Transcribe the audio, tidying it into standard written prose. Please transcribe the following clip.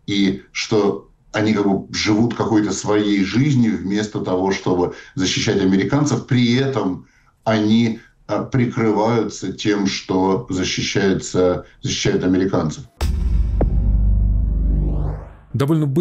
и что они как бы живут какой-то своей жизнью вместо того, чтобы защищать американцев. При этом они прикрываются тем, что защищают американцев. Довольно